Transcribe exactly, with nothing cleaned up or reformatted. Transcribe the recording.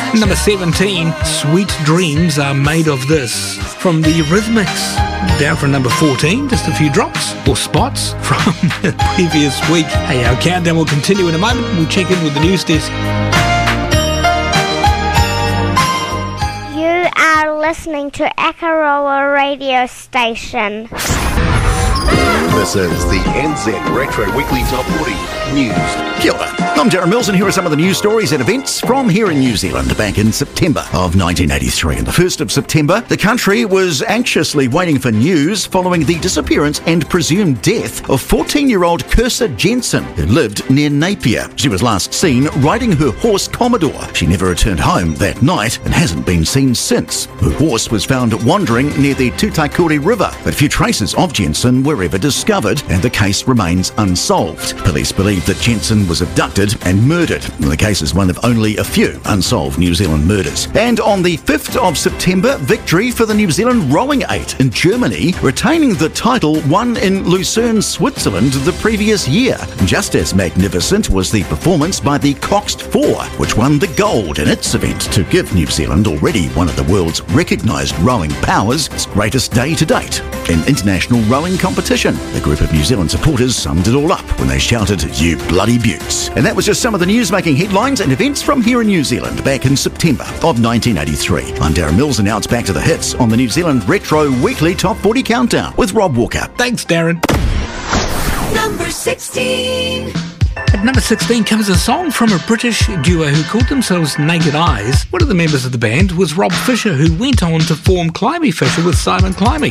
Number seventeen, Sweet Dreams Are Made of This, from the Rhythmics. Down from number fourteen, just a few drops or spots from the previous week. Hey, our countdown will continue in a moment. We'll check in with the news desk. You are listening to Akaroa radio station. This is the N Z Retro Weekly Top forty News. Kia ora. I'm Darren Mills, and here are some of the news stories and events from here in New Zealand back in September of nineteen eighty-three. On the first of September, the country was anxiously waiting for news following the disappearance and presumed death of fourteen-year-old Kirsa Jensen, who lived near Napier. She was last seen riding her horse Commodore. She never returned home that night and hasn't been seen since. Her horse was found wandering near the Tutaikuri River, but few traces of Jensen were ever discovered, and the case remains unsolved. Police believe that Jensen was abducted and murdered. The case is one of only a few unsolved New Zealand murders. And on the fifth of September, victory for the New Zealand Rowing Eight in Germany, retaining the title won in Lucerne, Switzerland the previous year. Just as magnificent was the performance by the Coxed Four, which won the gold in its event to give New Zealand, already one of the world's recognised rowing powers, its greatest day to date in international rowing competition. The group of New Zealand supporters summed it all up when they shouted, "You bloody beauts." And that was just some of the news making headlines and events from here in New Zealand back in September of nineteen eighty-three. I'm Darren Mills, and now it's back to the hits on the New Zealand Retro Weekly Top forty Countdown with Rob Walker. Thanks, Darren. Number sixteen. At number sixteen comes a song from a British duo who called themselves Naked Eyes. One of the members of the band was Rob Fisher, who went on to form Climby Fisher with Simon Climby.